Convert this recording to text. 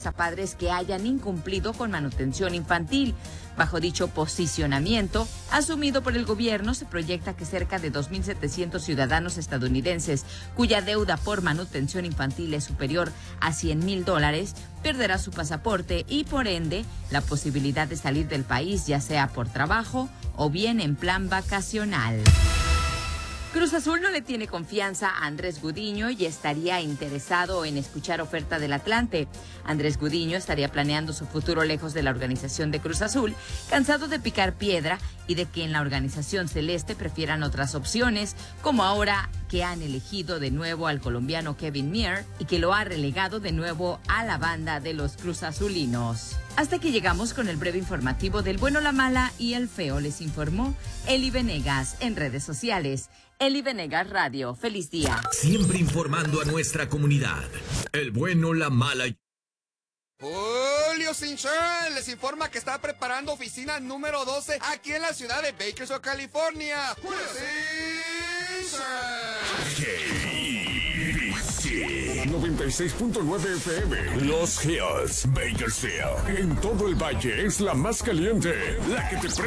a padres que hayan incumplido con manutención infantil. Bajo dicho posicionamiento, asumido por el gobierno, se proyecta que cerca de 2.700 ciudadanos estadounidenses cuya deuda por manutención infantil es superior a $100,000 perderá su pasaporte y, por ende, la posibilidad de salir del país, ya sea por trabajo o bien en plan vacacional. Cruz Azul no le tiene confianza a Andrés Gudiño y estaría interesado en escuchar oferta del Atlante. Andrés Gudiño estaría planeando su futuro lejos de la organización de Cruz Azul, cansado de picar piedra y de que en la organización celeste prefieran otras opciones, como ahora que han elegido de nuevo al colombiano Kevin Mier y que lo ha relegado de nuevo a la banda de los Cruz Azulinos. Hasta aquí llegamos con el breve informativo del bueno, la mala y el feo. Les informó Eli Venegas en redes sociales. Eli Venegas Radio. Feliz día. Siempre informando a nuestra comunidad. El bueno, la mala y... Julio Sinchón les informa que está preparando oficina número 12 aquí en la ciudad de Bakersfield, California. Julio KBC 96.9 FM. Los Hills, Bakersfield. En todo el valle es la más caliente, la que te prende.